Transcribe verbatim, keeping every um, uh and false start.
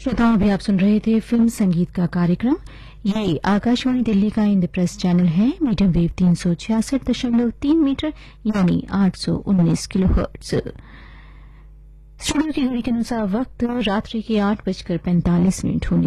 श्रोताओं, अभी आप सुन रहे थे फिल्म संगीत का कार्यक्रम। ये आकाशवाणी दिल्ली का इंद्रप्रस्थ चैनल है, मीडियम वेव तीन सौ छियासठ दशमलव तीन मीटर यानी आठ सौ उन्नीस किलो हर्ट्ज। स्टूडियो की घड़ी के अनुसार वक्त रात्रि के आठ बजकर पैंतालीस मिनट होने